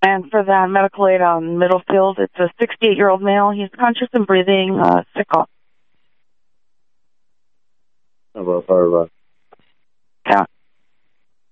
And for the medical aid on Middlefield, it's a 68-year-old male. He's conscious and breathing, sick off. How about fire